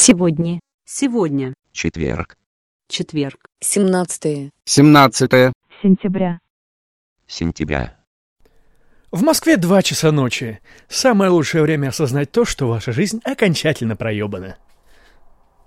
Сегодня. Сегодня. Четверг. Четверг. 17 Сентября. Сентября. В Москве 2 часа ночи. Самое лучшее время осознать то, что ваша жизнь окончательно проебана.